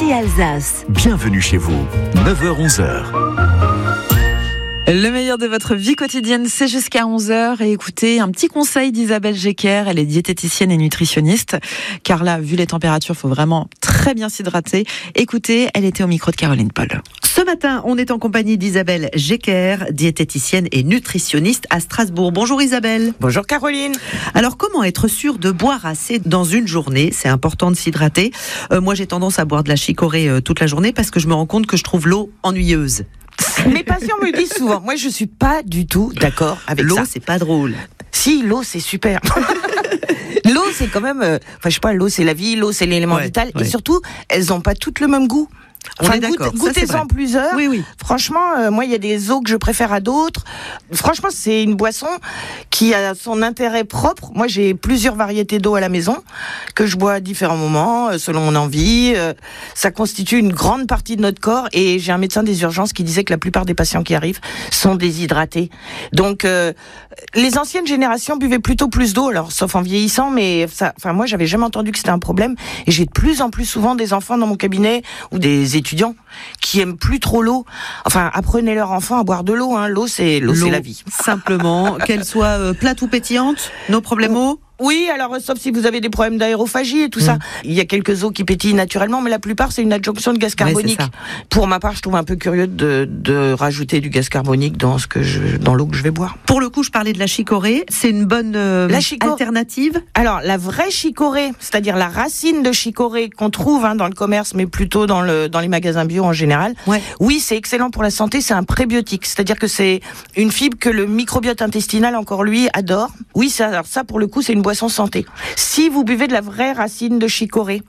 Ici Alsace. Bienvenue chez vous, 9h-11h. Le meilleur de votre vie quotidienne, c'est jusqu'à 11h. Et écoutez, un petit conseil d'Isabelle Jecker. Elle est diététicienne et nutritionniste. Car là, vu les températures, il faut vraiment très bien s'hydrater. Écoutez, elle était au micro de Caroline Paul. Ce matin, on est en compagnie d'Isabelle Jecker, diététicienne et nutritionniste à Strasbourg. Bonjour Isabelle. Bonjour Caroline. Alors, comment être sûr de boire assez dans une journée ? C'est important de s'hydrater. Moi, j'ai tendance à boire de la chicorée toute la journée parce que je me rends compte que je trouve l'eau ennuyeuse. Mes patients me disent souvent, moi je suis pas du tout d'accord avec l'eau, ça. C'est pas drôle. Si, l'eau c'est super. L'eau c'est quand même, je sais pas, l'eau c'est la vie, l'eau c'est l'élément vital et surtout, elles n'ont pas toutes le même goût. On est d'accord. Goûtez-en plusieurs. Oui. Franchement, moi, il y a des eaux que je préfère à d'autres. Franchement, c'est une boisson qui a son intérêt propre. Moi, j'ai plusieurs variétés d'eau à la maison que je bois à différents moments, selon mon envie. Ça constitue une grande partie de notre corps. Et j'ai un médecin des urgences qui disait que la plupart des patients qui arrivent sont déshydratés. Donc, les anciennes générations buvaient plutôt plus d'eau, alors sauf en vieillissant. Mais moi, j'avais jamais entendu que c'était un problème. Et j'ai de plus en plus souvent des enfants dans mon cabinet ou des étudiants qui aiment plus trop l'eau. Enfin, apprenez leurs enfants à boire de l'eau. L'eau, c'est la vie. Simplement, qu'elle soit plate ou pétillante, nos problèmes eau. Oui, alors sauf si vous avez des problèmes d'aérophagie et tout ça. Il y a quelques eaux qui pétillent naturellement, mais la plupart c'est une adjonction de gaz carbonique. Pour ma part, je trouve un peu curieux de rajouter du gaz carbonique dans l'eau que je vais boire. Pour le coup, je parlais de la chicorée. C'est une bonne alternative. Alors la vraie chicorée, c'est-à-dire la racine de chicorée qu'on trouve dans le commerce, mais plutôt dans les magasins bio en général. Ouais. Oui, c'est excellent pour la santé. C'est un prébiotique, c'est-à-dire que c'est une fibre que le microbiote intestinal encore lui adore. Oui, alors ça pour le coup, c'est une boisson santé. Si vous buvez de la vraie racine de chicorée,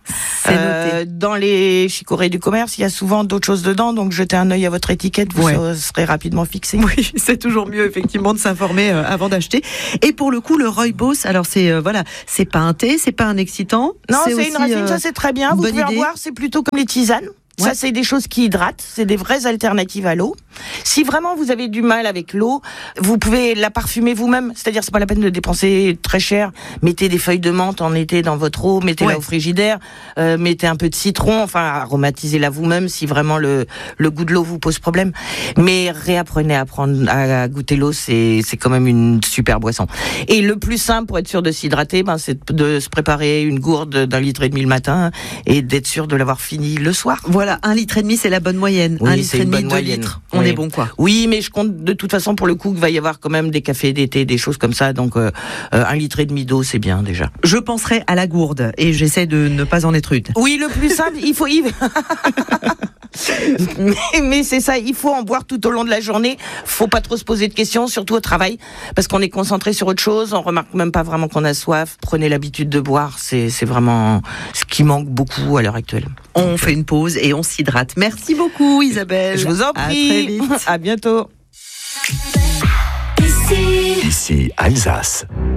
dans les chicorées du commerce, il y a souvent d'autres choses dedans, donc jetez un œil à votre étiquette, vous serez rapidement fixé. Oui, c'est toujours mieux effectivement de s'informer avant d'acheter. Et pour le coup, le rooibos, alors c'est pas un thé, c'est pas un excitant. Non, c'est une racine, ça c'est très bien. Vous pouvez en boire, c'est plutôt comme les tisanes. Ça, c'est des choses qui hydratent, c'est des vraies alternatives à l'eau. Si vraiment vous avez du mal avec l'eau, vous pouvez la parfumer vous-même. C'est-à-dire, c'est pas la peine de dépenser très cher. Mettez des feuilles de menthe en été dans votre eau, mettez-la au frigidaire, mettez un peu de citron, enfin, aromatisez-la vous-même si vraiment le goût de l'eau vous pose problème. Mais réapprenez à goûter l'eau, c'est quand même une super boisson. Et le plus simple pour être sûr de s'hydrater, c'est de se préparer une gourde d'1,5 litre le matin et d'être sûr de l'avoir fini le soir. Voilà, 1,5 litre, c'est la bonne moyenne. Oui, 1,5 litre, 2 litres. On est bon, quoi. Oui, mais je compte de toute façon pour le coup qu'il va y avoir quand même des cafés d'été, des choses comme ça. Donc, 1,5 litre d'eau, c'est bien déjà. Je penserai à la gourde et j'essaie de ne pas en être une. Oui, le plus simple, il faut mais c'est ça, il faut en boire tout au long de la journée. Faut pas trop se poser de questions, surtout au travail, parce qu'on est concentré sur autre chose. On remarque même pas vraiment qu'on a soif. Prenez l'habitude de boire, c'est vraiment ce qui manque beaucoup à l'heure actuelle. On fait une pause et on s'hydrate. Merci beaucoup Isabelle. Je vous en prie. À très vite. À bientôt. Ici Alsace.